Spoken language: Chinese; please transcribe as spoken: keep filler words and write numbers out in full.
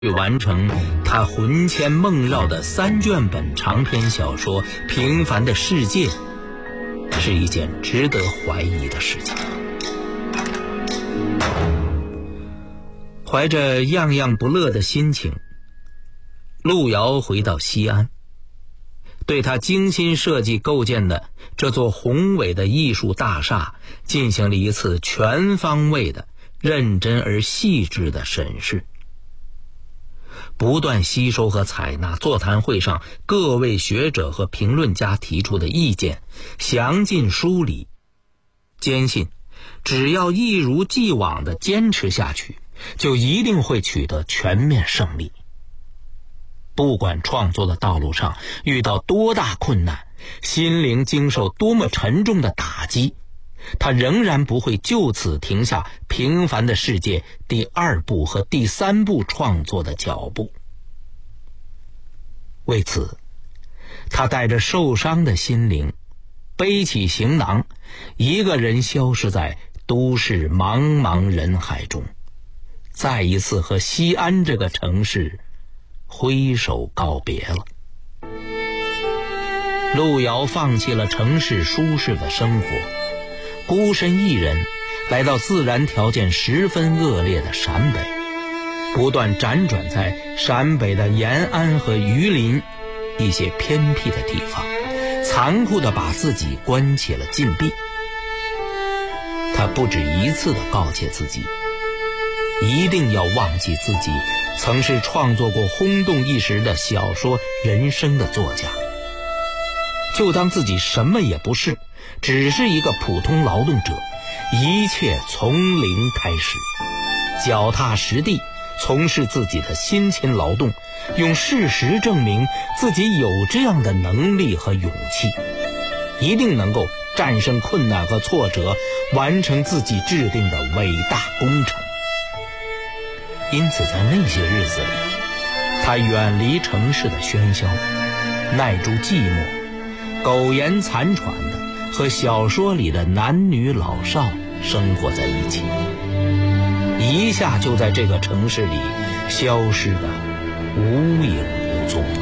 完成他魂牵梦绕的三卷本长篇小说《平凡的世界》，是一件值得怀疑的事情。怀着样样不乐的心情，路遥回到西安，对他精心设计构建的这座宏伟的艺术大厦进行了一次全方位的、认真而细致的审视，不断吸收和采纳座谈会上各位学者和评论家提出的意见，详尽梳理，坚信只要一如既往地坚持下去，就一定会取得全面胜利。不管创作的道路上遇到多大困难，心灵经受多么沉重的打击，他仍然不会就此停下《平凡的世界》第二部和第三部创作的脚步。为此，他带着受伤的心灵，背起行囊，一个人消失在都市茫茫人海中，再一次和西安这个城市挥手告别了。路遥放弃了城市舒适的生活，孤身一人来到自然条件十分恶劣的陕北，不断辗转在陕北的延安和榆林一些偏僻的地方，残酷地把自己关起了禁闭。他不止一次地告诫自己，一定要忘记自己曾是创作过轰动一时的小说《人生》的作家，就当自己什么也不是，只是一个普通劳动者，一切从零开始，脚踏实地从事自己的辛勤劳动，用事实证明自己有这样的能力和勇气，一定能够战胜困难和挫折，完成自己制定的伟大工程。因此在那些日子里，他远离城市的喧嚣，耐住寂寞，苟延残喘的和小说里的男女老少生活在一起，一下就在这个城市里消失得无影无踪了。